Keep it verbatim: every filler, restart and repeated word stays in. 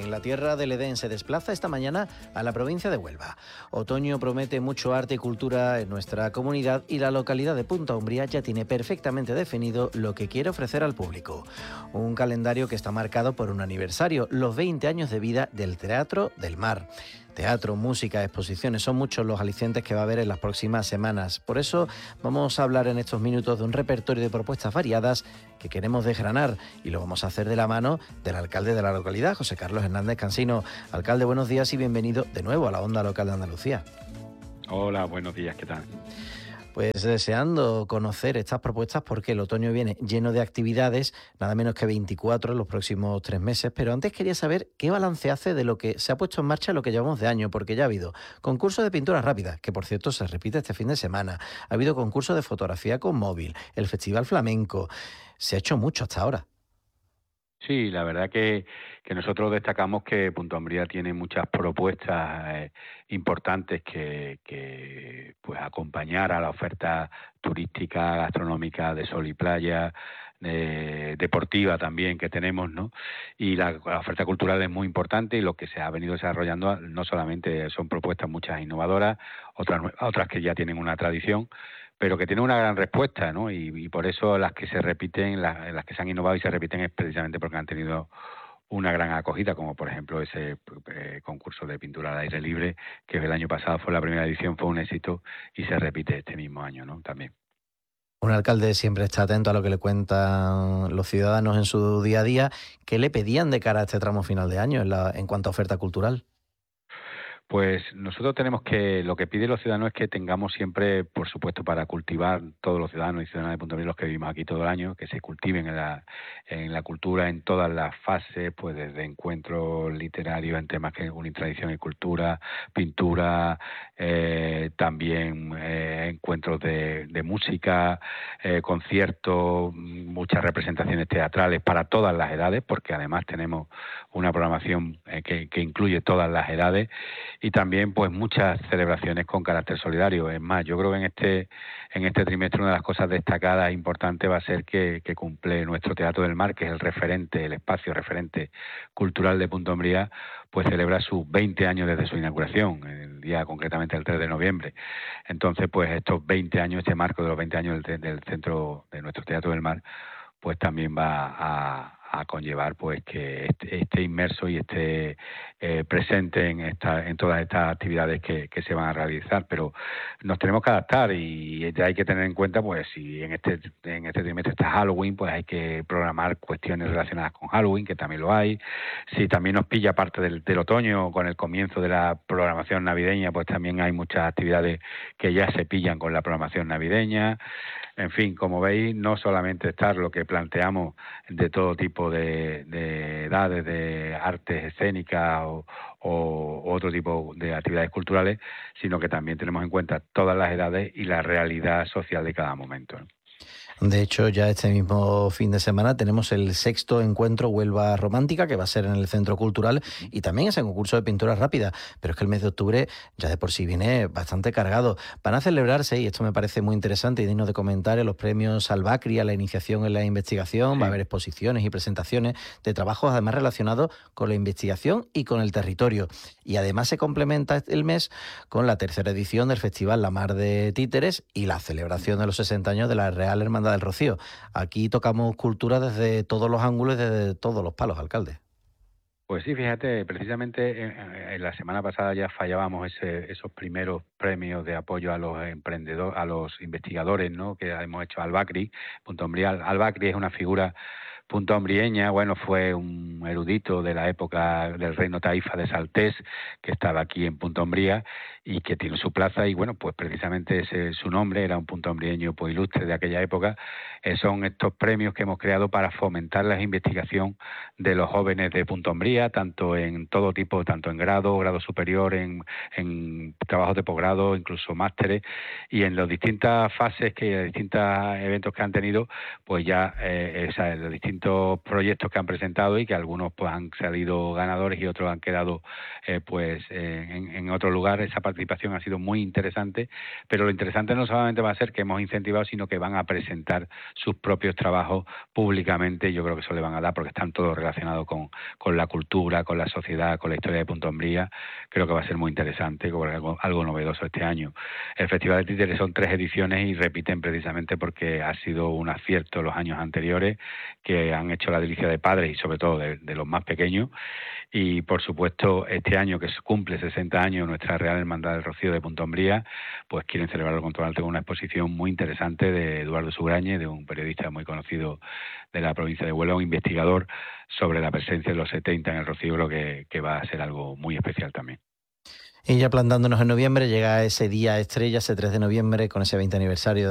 en la tierra del Edén se desplaza esta mañana a la provincia de Huelva. Otoño promete mucho arte y cultura en nuestra comunidad y la localidad de Punta Umbría ya tiene perfectamente definido lo que quiere ofrecer al público. Un calendario que está marcado por un aniversario, los veinte años de vida del Teatro del Mar. Teatro, música, exposiciones, son muchos los alicientes que va a haber en las próximas semanas. Por eso vamos a hablar en estos minutos de un repertorio de propuestas variadas que queremos desgranar y lo vamos a hacer de la mano del alcalde de la localidad, José Carlos Hernández Cansino. Alcalde, buenos días y bienvenido de nuevo a la Onda Local de Andalucía. Hola, buenos días, ¿qué tal? Pues deseando conocer estas propuestas porque el otoño viene lleno de actividades, nada menos que veinticuatro en los próximos tres meses, pero antes quería saber qué balance hace de lo que se ha puesto en marcha en lo que llevamos de año, porque ya ha habido concurso de pintura rápida, que por cierto se repite este fin de semana, ha habido concurso de fotografía con móvil, el Festival Flamenco, se ha hecho mucho hasta ahora. Sí, la verdad que, que nosotros destacamos que Punta Umbría tiene muchas propuestas eh, importantes que, que pues acompañar a la oferta turística, gastronómica de sol y playa, eh, deportiva también que tenemos, ¿no? Y la, la oferta cultural es muy importante y lo que se ha venido desarrollando no solamente son propuestas muchas innovadoras, otras otras que ya tienen una tradición, pero que tiene una gran respuesta, ¿no? Y, y por eso las que se repiten, las, las que se han innovado y se repiten es precisamente porque han tenido una gran acogida, como por ejemplo ese eh, concurso de pintura al aire libre, que el año pasado fue la primera edición, fue un éxito y se repite este mismo año, ¿no? También. Un alcalde siempre está atento a lo que le cuentan los ciudadanos en su día a día. ¿Qué le pedían de cara a este tramo final de año en, la, en cuanto a oferta cultural? Pues nosotros tenemos que, lo que piden los ciudadanos es que tengamos siempre, por supuesto, para cultivar todos los ciudadanos y ciudadanas de Punta Umbría, los que vivimos aquí todo el año, que se cultiven en la, en la cultura en todas las fases, pues desde encuentros literarios en temas que unen tradición y cultura, pintura, eh, también eh, encuentros de, de música, eh, conciertos, muchas representaciones teatrales para todas las edades, porque además tenemos una programación eh, que, que incluye todas las edades, y también pues muchas celebraciones con carácter solidario. Es más, yo creo que en este en este trimestre una de las cosas destacadas e importantes va a ser que, que cumple nuestro Teatro del Mar, que es el referente, el espacio referente cultural de Punta Umbría, pues celebra sus veinte años desde su inauguración, el día concretamente el tres de noviembre. Entonces, pues estos veinte años, este marco de los veinte años del, del centro de nuestro Teatro del Mar, pues también va a a conllevar pues que esté, esté inmerso y esté eh, presente en esta, en todas estas actividades que, que se van a realizar, pero nos tenemos que adaptar y hay que tener en cuenta pues si en este en este trimestre está Halloween, pues hay que programar cuestiones relacionadas con Halloween, que también lo hay. Si también nos pilla parte del, del otoño con el comienzo de la programación navideña, pues también hay muchas actividades que ya se pillan con la programación navideña. En fin, como veis, no solamente estar lo que planteamos de todo tipo de, de edades, de artes escénicas o, o otro tipo de actividades culturales, sino que también tenemos en cuenta todas las edades y la realidad social de cada momento, ¿no? De hecho, ya este mismo fin de semana tenemos el sexto encuentro Huelva Romántica, que va a ser en el Centro Cultural, y también ese concurso de pintura rápida. Pero es que el mes de octubre ya de por sí viene bastante cargado. Van a celebrarse, y esto me parece muy interesante y digno de comentar, en los premios Albacri a la iniciación en la investigación. Sí. Va a haber exposiciones y presentaciones de trabajos además relacionados con la investigación y con el territorio. Y además se complementa el mes con la tercera edición del Festival La Mar de Títeres y la celebración de los sesenta años de la Real Hermandad del Rocío. Aquí tocamos cultura desde todos los ángulos y desde todos los palos, alcalde. Pues sí, fíjate, precisamente en, en la semana pasada ya fallábamos ese, esos primeros premios de apoyo a los emprendedores, a los investigadores, ¿no? Que hemos hecho Albacri, Punta Umbría. Albacri es una figura puntaumbrieña, bueno, fue un erudito de la época del reino taifa de Saltés, que estaba aquí en Punta Umbría y que tiene su plaza, y bueno, pues precisamente ese, su nombre era un puntaumbrieño pues ilustre de aquella época. Eh, son estos premios que hemos creado para fomentar la investigación de los jóvenes de Punta Umbría, tanto en todo tipo, tanto en grado, grado superior, en, en trabajos de posgrado, incluso másteres, y en las distintas fases, que distintos eventos que han tenido, pues ya eh, esa, los distintos proyectos que han presentado y que algunos algunos pues han salido ganadores y otros han quedado eh, pues eh, en, en otro lugar. Esa participación ha sido muy interesante, pero lo interesante no solamente va a ser que hemos incentivado, sino que van a presentar sus propios trabajos públicamente. Yo creo que eso le van a dar, porque están todos relacionados con, con la cultura, con la sociedad, con la historia de Punta Umbría. Creo que va a ser muy interesante, algo, algo novedoso este año. El Festival de Títeres son tres ediciones y repiten precisamente porque ha sido un acierto los años anteriores, que han hecho la delicia de padres y sobre todo de, de los más pequeños. Y por supuesto este año que cumple sesenta años nuestra Real Hermandad del Rocío de Punta Umbría, pues quieren celebrarlo con todo alto, con una exposición muy interesante de Eduardo Sugrañe, de un periodista muy conocido de la provincia de Huelva, un investigador sobre la presencia de los setenta en el Rocío. Creo que, que va a ser algo muy especial también. Y ya plantándonos en noviembre, llega ese día estrella, ese tres de noviembre, con ese veinte aniversario